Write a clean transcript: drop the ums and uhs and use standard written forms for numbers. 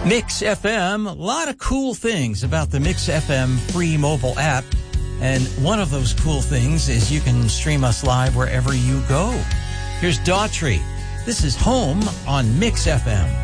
Mix FM, a lot of cool things about the Mix FM free mobile app. And one of those cool things is you can stream us live wherever you go. Here's Daughtry. This is Home on Mix FM.